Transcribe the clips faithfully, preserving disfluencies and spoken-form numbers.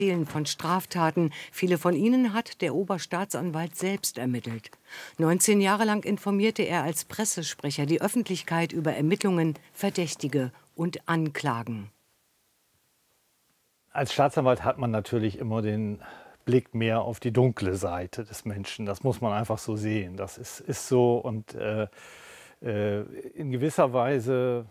Von Straftaten. Viele von ihnen hat der Oberstaatsanwalt selbst ermittelt. neunzehn Jahre lang informierte er als Pressesprecher die Öffentlichkeit über Ermittlungen, Verdächtige und Anklagen. Als Staatsanwalt hat man natürlich immer den Blick mehr auf die dunkle Seite des Menschen. Das muss man einfach so sehen. Das ist, ist so und äh, äh, in gewisser Weise,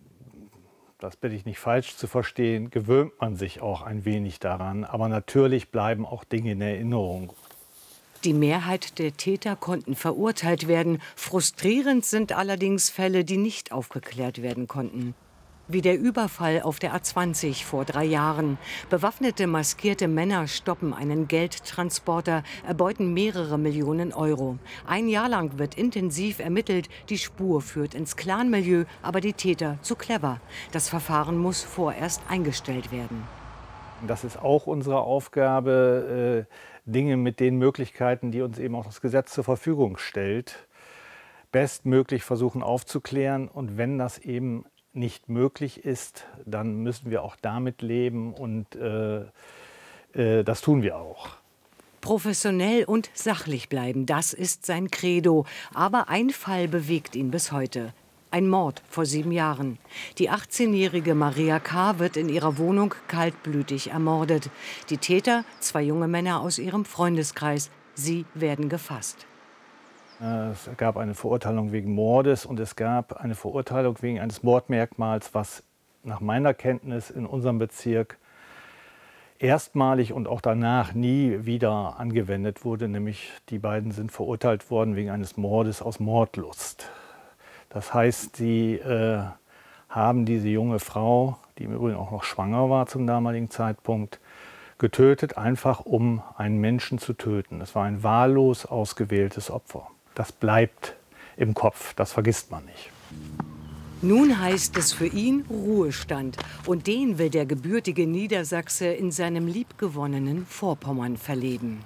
das bitte ich nicht falsch zu verstehen, gewöhnt man sich auch ein wenig daran. Aber natürlich bleiben auch Dinge in Erinnerung. Die Mehrheit der Täter konnten verurteilt werden. Frustrierend sind allerdings Fälle, die nicht aufgeklärt werden konnten. Wie der Überfall auf der A zwanzig vor drei Jahren. Bewaffnete, maskierte Männer stoppen einen Geldtransporter, erbeuten mehrere Millionen Euro. Ein Jahr lang wird intensiv ermittelt. Die Spur führt ins Clanmilieu, aber die Täter zu clever. Das Verfahren muss vorerst eingestellt werden. Das ist auch unsere Aufgabe, äh, Dinge mit den Möglichkeiten, die uns eben auch das Gesetz zur Verfügung stellt, bestmöglich versuchen aufzuklären. Und wenn das eben nicht möglich ist, dann müssen wir auch damit leben und äh, äh, das tun wir auch. Professionell und sachlich bleiben, das ist sein Credo. Aber ein Fall bewegt ihn bis heute. Ein Mord vor sieben Jahren. Die achtzehnjährige Maria K. wird in ihrer Wohnung kaltblütig ermordet. Die Täter, zwei junge Männer aus ihrem Freundeskreis. Sie werden gefasst. Es gab eine Verurteilung wegen Mordes und es gab eine Verurteilung wegen eines Mordmerkmals, was nach meiner Kenntnis in unserem Bezirk erstmalig und auch danach nie wieder angewendet wurde. Nämlich die beiden sind verurteilt worden wegen eines Mordes aus Mordlust. Das heißt, sie äh, haben diese junge Frau, die im Übrigen auch noch schwanger war zum damaligen Zeitpunkt, getötet, einfach um einen Menschen zu töten. Es war ein wahllos ausgewähltes Opfer. Das bleibt im Kopf, das vergisst man nicht. Nun heißt es für ihn Ruhestand. Und den will der gebürtige Niedersachse in seinem liebgewonnenen Vorpommern verleben.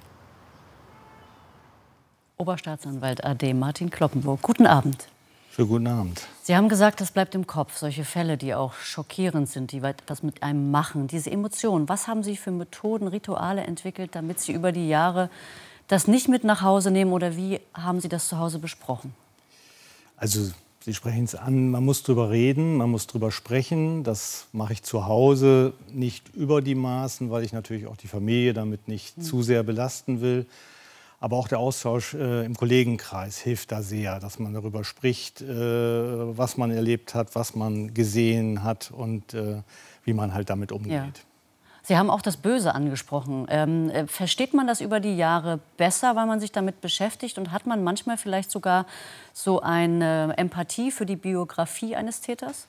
Oberstaatsanwalt A D Martin Kloppenburg, guten Abend. Schönen guten Abend. Sie haben gesagt, das bleibt im Kopf. Solche Fälle, die auch schockierend sind, die etwas mit einem machen. Diese Emotionen, was haben Sie für Methoden, Rituale entwickelt, damit Sie über die Jahre das nicht mit nach Hause nehmen, oder wie haben Sie das zu Hause besprochen? Also Sie sprechen es an, man muss drüber reden, man muss drüber sprechen. Das mache ich zu Hause nicht über die Maßen, weil ich natürlich auch die Familie damit nicht mhm. zu sehr belasten will. Aber auch der Austausch äh, im Kollegenkreis hilft da sehr, dass man darüber spricht, äh, was man erlebt hat, was man gesehen hat und äh, wie man halt damit umgeht. Ja. Sie haben auch das Böse angesprochen. Ähm, äh, versteht man das über die Jahre besser, weil man sich damit beschäftigt? Und hat man manchmal vielleicht sogar so eine Empathie für die Biografie eines Täters?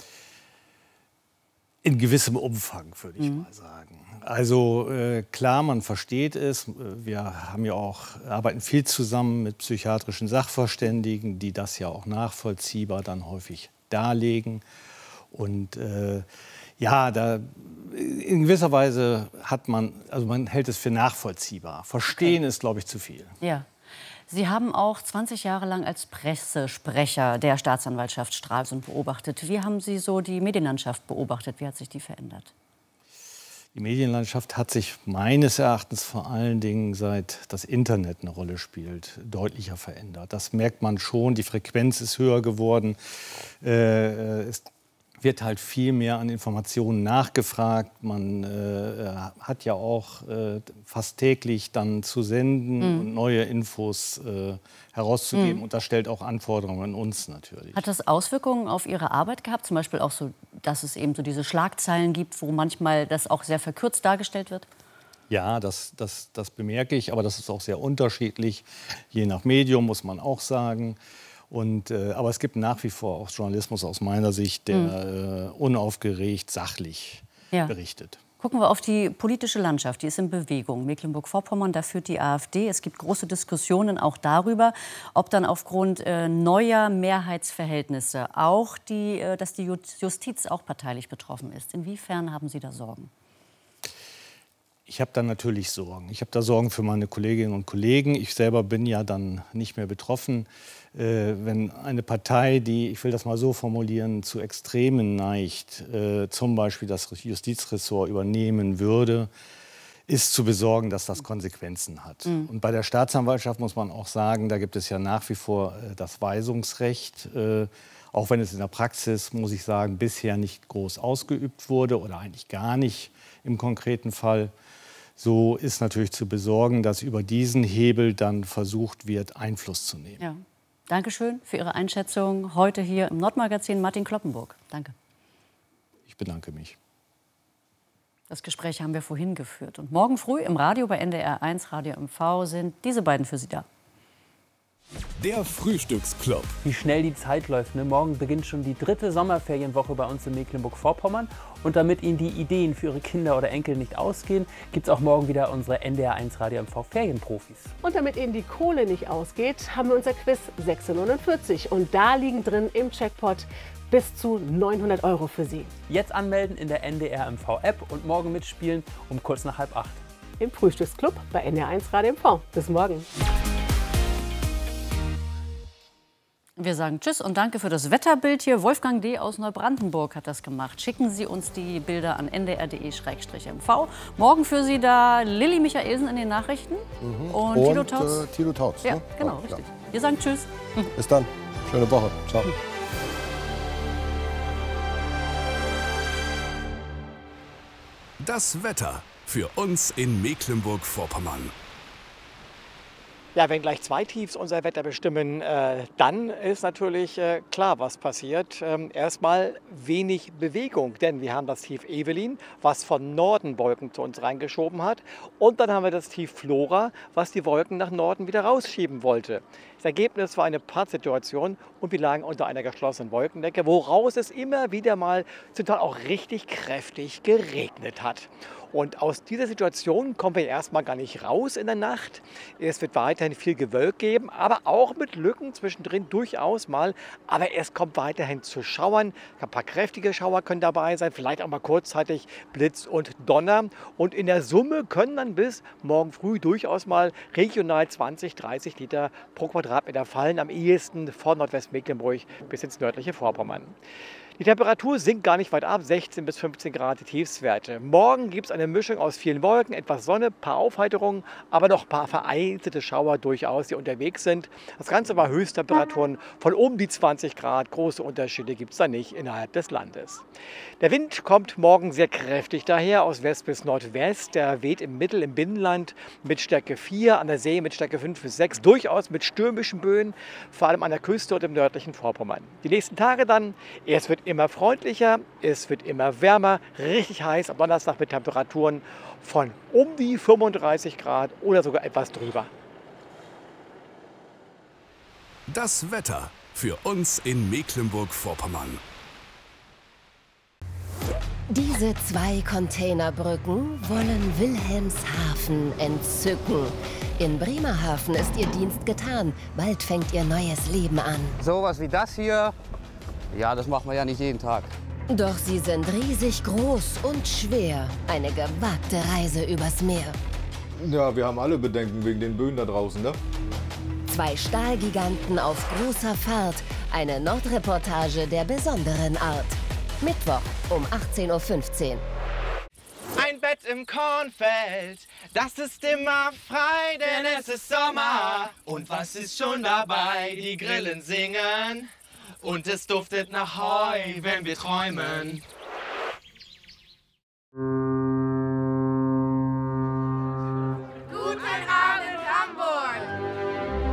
In gewissem Umfang, würde ich mhm. mal sagen. Also äh, klar, man versteht es. Wir haben ja auch, arbeiten viel zusammen mit psychiatrischen Sachverständigen, die das ja auch nachvollziehbar dann häufig darlegen. Und äh, ja, da in gewisser Weise hat man, also man hält es für nachvollziehbar. Verstehen okay. ist, glaube ich, zu viel. Ja. Sie haben auch zwanzig Jahre lang als Pressesprecher der Staatsanwaltschaft Stralsund beobachtet. Wie haben Sie so die Medienlandschaft beobachtet? Wie hat sich die verändert? Die Medienlandschaft hat sich meines Erachtens vor allen Dingen, seit das Internet eine Rolle spielt, deutlicher verändert. Das merkt man schon. Die Frequenz ist höher geworden. Äh, es wird halt viel mehr an Informationen nachgefragt. Man äh, hat ja auch äh, fast täglich dann zu senden mhm. und neue Infos äh, herauszugeben. Mhm. Und das stellt auch Anforderungen an uns natürlich. Hat das Auswirkungen auf Ihre Arbeit gehabt? Zum Beispiel auch so, dass es eben so diese Schlagzeilen gibt, wo manchmal das auch sehr verkürzt dargestellt wird? Ja, das, das, das bemerke ich. Aber das ist auch sehr unterschiedlich. Je nach Medium muss man auch sagen. Und, äh, aber es gibt nach wie vor auch Journalismus aus meiner Sicht, der mhm. äh, unaufgeregt, sachlich ja. berichtet. Gucken wir auf die politische Landschaft, die ist in Bewegung. Mecklenburg-Vorpommern, da führt die AfD. Es gibt große Diskussionen auch darüber, ob dann aufgrund äh, neuer Mehrheitsverhältnisse auch die, äh, dass die Justiz auch parteilich betroffen ist. Inwiefern haben Sie da Sorgen? Ich habe da natürlich Sorgen. Ich habe da Sorgen für meine Kolleginnen und Kollegen. Ich selber bin ja dann nicht mehr betroffen. Äh, wenn eine Partei, die, ich will das mal so formulieren, zu Extremen neigt, äh, zum Beispiel das Justizressort übernehmen würde, ist zu besorgen, dass das Konsequenzen hat. Mhm. Und bei der Staatsanwaltschaft muss man auch sagen, da gibt es ja nach wie vor äh, das Weisungsrecht, äh, auch wenn es in der Praxis, muss ich sagen, bisher nicht groß ausgeübt wurde oder eigentlich gar nicht im konkreten Fall. So ist natürlich zu besorgen, dass über diesen Hebel dann versucht wird, Einfluss zu nehmen. Ja. Dankeschön für Ihre Einschätzung heute hier im Nordmagazin. Martin Kloppenburg. Danke. Ich bedanke mich. Das Gespräch haben wir vorhin geführt. Und morgen früh im Radio bei N D R eins, Radio M V, sind diese beiden für Sie da. Der Frühstücksclub. Wie schnell die Zeit läuft. Ne? Morgen beginnt schon die dritte Sommerferienwoche bei uns in Mecklenburg-Vorpommern. Und damit Ihnen die Ideen für Ihre Kinder oder Enkel nicht ausgehen, gibt es auch morgen wieder unsere N D R eins Radio M V Ferienprofis. Und damit Ihnen die Kohle nicht ausgeht, haben wir unser Quiz sechs Uhr neunundvierzig. Und da liegen drin im Jackpot bis zu neunhundert Euro für Sie. Jetzt anmelden in der N D R M V-App und morgen mitspielen um kurz nach halb acht. Im Frühstücksclub bei N D R eins Radio M V. Bis morgen. Wir sagen Tschüss und danke für das Wetterbild hier. Wolfgang D. aus Neubrandenburg hat das gemacht. Schicken Sie uns die Bilder an n d r punkt d e slash m v. Morgen für Sie da Lilly Michaelsen in den Nachrichten mhm. und, und Tilo Tautz. Äh, Tilo Tautz. Ja, ne? genau, ja, richtig. Ja. Wir sagen Tschüss. Bis dann. Schöne Woche. Ciao. Das Wetter für uns in Mecklenburg-Vorpommern. Ja, wenn gleich zwei Tiefs unser Wetter bestimmen, äh, dann ist natürlich äh, klar, was passiert. Ähm, erstmal wenig Bewegung, denn wir haben das Tief Evelyn, was von Norden Wolken zu uns reingeschoben hat. Und dann haben wir das Tief Flora, was die Wolken nach Norden wieder rausschieben wollte. Das Ergebnis war eine Pattsituation und wir lagen unter einer geschlossenen Wolkendecke, woraus es immer wieder mal zum Teil auch richtig kräftig geregnet hat. Und aus dieser Situation kommen wir erstmal gar nicht raus in der Nacht. Es wird weiterhin viel Gewölk geben, aber auch mit Lücken zwischendrin durchaus mal. Aber es kommt weiterhin zu Schauern. Ein paar kräftige Schauer können dabei sein, vielleicht auch mal kurzzeitig Blitz und Donner. Und in der Summe können dann bis morgen früh durchaus mal regional zwanzig, dreißig Liter pro Quadratmeter fallen. Am ehesten von Nordwestmecklenburg bis ins nördliche Vorpommern. Die Temperatur sinkt gar nicht weit ab, sechzehn bis fünfzehn Grad die Tiefswerte. Morgen gibt es eine Mischung aus vielen Wolken, etwas Sonne, ein paar Aufheiterungen, aber noch ein paar vereinzelte Schauer durchaus, die unterwegs sind. Das Ganze war Höchsttemperaturen von um die zwanzig Grad. Große Unterschiede gibt es da nicht innerhalb des Landes. Der Wind kommt morgen sehr kräftig daher aus West bis Nordwest. Der weht im Mittel, im Binnenland mit Stärke vier, an der See mit Stärke fünf bis sechs, durchaus mit stürmischen Böen, vor allem an der Küste und im nördlichen Vorpommern. Die nächsten Tage dann, es wird immer freundlicher, es wird immer wärmer, richtig heiß am Donnerstag mit Temperaturen von um die fünfunddreißig Grad oder sogar etwas drüber. Das Wetter für uns in Mecklenburg-Vorpommern. Diese zwei Containerbrücken wollen Wilhelmshaven entzücken. In Bremerhaven ist ihr Dienst getan. Bald fängt ihr neues Leben an. Sowas wie das hier, ja, das machen wir ja nicht jeden Tag. Doch sie sind riesig groß und schwer. Eine gewagte Reise übers Meer. Ja, wir haben alle Bedenken wegen den Böen da draußen, ne? Zwei Stahlgiganten auf großer Fahrt. Eine Nordreportage der besonderen Art. Mittwoch um achtzehn Uhr fünfzehn. Ein Bett im Kornfeld, das ist immer frei, denn es ist Sommer. Und was ist schon dabei? Die Grillen singen und es duftet nach Heu, wenn wir träumen.